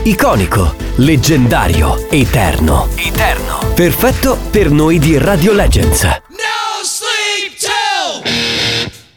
iconico, leggendario, eterno. Perfetto per noi di Radio Legends.